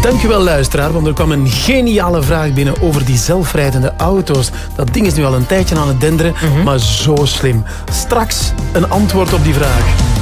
Dankjewel luisteraar, want er kwam een geniale vraag binnen over die zelfrijdende auto's. Dat ding is nu al een tijdje aan het denderen, maar zo slim. Straks een antwoord op die vraag.